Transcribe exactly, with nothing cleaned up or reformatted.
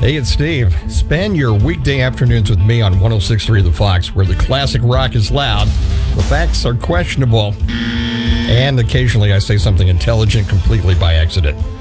Hey, it's Steve. Spend your weekday afternoons with me on one oh six point three The Fox, where the classic rock is loud, the facts are questionable, and occasionally I say something intelligent completely by accident.